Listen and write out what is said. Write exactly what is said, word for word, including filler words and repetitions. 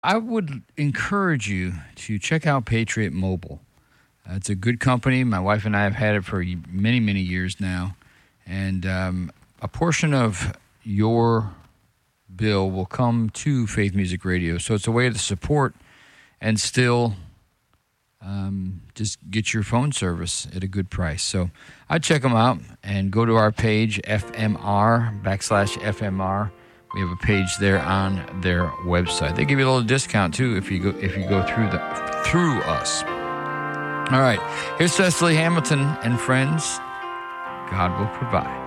I would encourage you to check out Patriot Mobile. Uh, it's a good company. My wife and I have had it for many, many years now. And um, a portion of your bill will come to Faith Music Radio. So it's a way to support and still um, just get your phone service at a good price. So I'd check them out and go to our page, F M R, backslash F M R. We have a page there on their website. They give you a little discount too if you go if you go through the through us. All right, here's Cecily Hamilton and friends. God will provide.